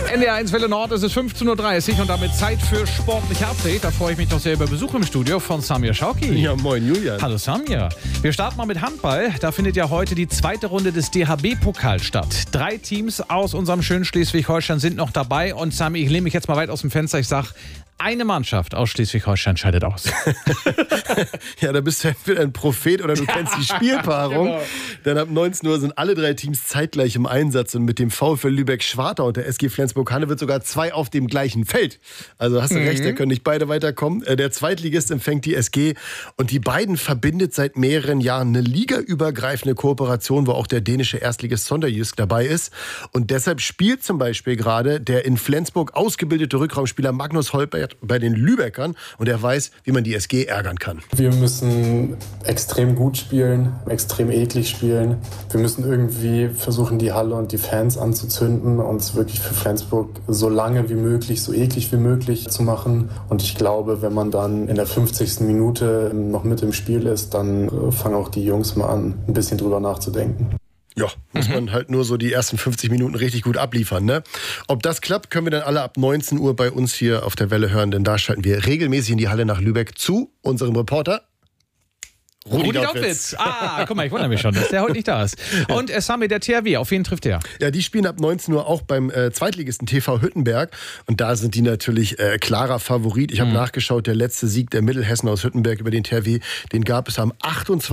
NDR1 Welle Nord, es ist 15.30 Uhr und damit Zeit für sportliche Update. Da freue ich mich doch sehr über Besuch im Studio von Samir Schauki. Ja, moin Julian. Hallo Samir. Wir starten mal mit Handball. Da findet ja heute die zweite Runde des DHB-Pokals statt. 3 Teams aus unserem schönen Schleswig-Holstein sind noch dabei. Und Samir, ich lehne mich jetzt mal weit aus dem Fenster. Ich sage, eine Mannschaft aus Schleswig-Holstein scheidet aus. Ja, da bist du entweder ein Prophet oder du kennst die Spielpaarung. Genau. Denn ab 19 Uhr sind alle 3 Teams zeitgleich im Einsatz. Und mit dem VfL Lübeck-Schwartau und der SG Flensburg-Hanne wird sogar 2 auf dem gleichen Feld. Also hast du recht, da können nicht beide weiterkommen. Der Zweitligist empfängt die SG. Und die beiden verbindet seit mehreren Jahren eine ligaübergreifende Kooperation, wo auch der dänische Erstligist Sonderjysk dabei ist. Und deshalb spielt zum Beispiel gerade der in Flensburg ausgebildete Rückraumspieler Magnus Holbert bei den Lübeckern. Und er weiß, wie man die SG ärgern kann. Wir müssen extrem gut spielen, extrem eklig spielen. Wir müssen irgendwie versuchen, die Halle und die Fans anzuzünden und es wirklich für Flensburg so lange wie möglich, so eklig wie möglich zu machen. Und ich glaube, wenn man dann in der 50. Minute noch mit im Spiel ist, dann fangen auch die Jungs mal an, ein bisschen drüber nachzudenken. Ja, muss man halt nur so die ersten 50 Minuten richtig gut abliefern, ne? Ob das klappt, können wir dann alle ab 19 Uhr bei uns hier auf der Welle hören, denn da schalten wir regelmäßig in die Halle nach Lübeck zu unserem Reporter Rudi Dautwitz. Guck mal, ich wundere mich schon, dass der heute nicht da ist. Und Sami, der THW, auf wen trifft der? Ja, die spielen ab 19 Uhr auch beim Zweitligisten TV Hüttenberg. Und da sind die natürlich klarer Favorit. Ich habe nachgeschaut, der letzte Sieg der Mittelhessen aus Hüttenberg über den THW, den gab es am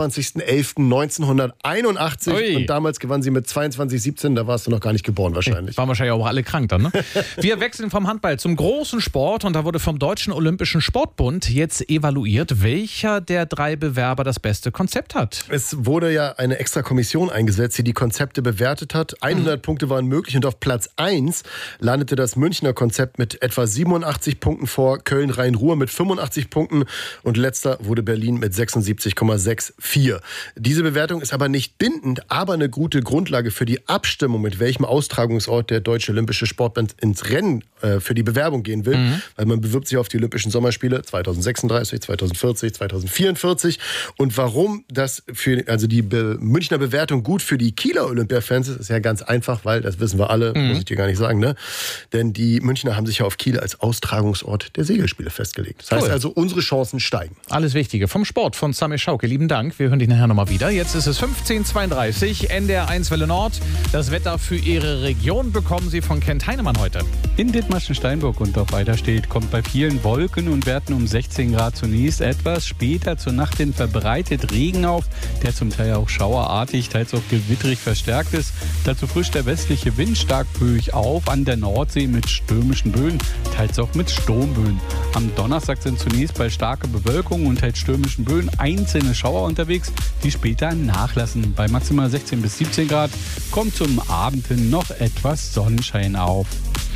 28.11.1981. Ui. Und damals gewannen sie mit 22:17. Da warst du noch gar nicht geboren wahrscheinlich. Waren wahrscheinlich auch alle krank dann, ne? Wir wechseln vom Handball zum großen Sport. Und da wurde vom Deutschen Olympischen Sportbund jetzt evaluiert, welcher der 3 Bewerber das beste Konzept hat. Es wurde ja eine extra Kommission eingesetzt, die Konzepte bewertet hat. 100 Punkte waren möglich und auf Platz 1 landete das Münchner Konzept mit etwa 87 Punkten vor, Köln-Rhein-Ruhr mit 85 Punkten und letzter wurde Berlin mit 76,64. Diese Bewertung ist aber nicht bindend, aber eine gute Grundlage für die Abstimmung, mit welchem Austragungsort der Deutsche Olympische Sportbund ins Rennen für die Bewerbung gehen will. Weil man bewirbt sich auf die Olympischen Sommerspiele 2036, 2040, 2044 und warum das die Münchner Bewertung gut für die Kieler Olympia-Fans ist ja ganz einfach, weil, das wissen wir alle, muss ich dir gar nicht sagen, ne? Denn die Münchner haben sich ja auf Kiel als Austragungsort der Segelspiele festgelegt. Das heißt also, unsere Chancen steigen. Alles Wichtige vom Sport von Samir Schauki. Lieben Dank. Wir hören dich nachher nochmal wieder. Jetzt ist es 15.32 Uhr, NDR1 Welle Nord. Das Wetter für Ihre Region bekommen Sie von Kent Heinemann heute. In Dithmarschen-Steinburg und auf Eiderstedt kommt bei vielen Wolken und Werten um 16 Grad zunächst etwas später zur Nacht hin verbreitet Regen auf, der zum Teil auch schauerartig, teils auch gewitterig verstärkt ist. Dazu frischt der westliche Wind stark böig auf, an der Nordsee mit stürmischen Böen, teils auch mit Sturmböen. Am Donnerstag sind zunächst bei starker Bewölkung und teils stürmischen Böen einzelne Schauer unterwegs, die später nachlassen. Bei maximal 16 bis 17 Grad kommt zum Abend hin noch etwas Sonnenschein auf.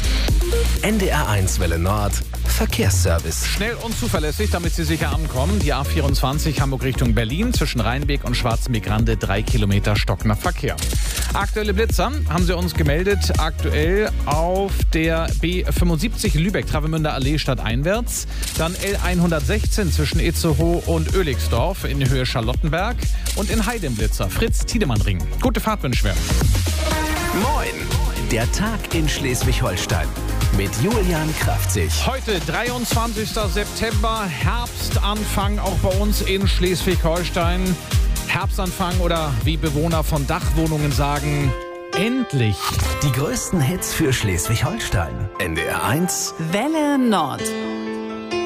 NDR1 Welle Nord Verkehrsservice. Schnell und zuverlässig, damit Sie sicher ankommen. Die A24 Hamburg Richtung Berlin zwischen Rheinbeek und Schwarzenbeek-Grande 3 Kilometer stockender Verkehr. Aktuelle Blitzer haben Sie uns gemeldet. Aktuell auf der B75 Lübeck-Travemünder Allee stadteinwärts. Dann L116 zwischen Itzehoe und Oelixdorf in Höhe Charlottenberg. Und in Heidenblitzer Fritz-Tiedemann-Ring. Gute Fahrt wünschen wir. Moin! Der Tag in Schleswig-Holstein mit Julian Kraftzig. Heute 23. September, Herbstanfang auch bei uns in Schleswig-Holstein. Herbstanfang oder wie Bewohner von Dachwohnungen sagen, endlich. Die größten Hits für Schleswig-Holstein. NDR1 Welle Nord.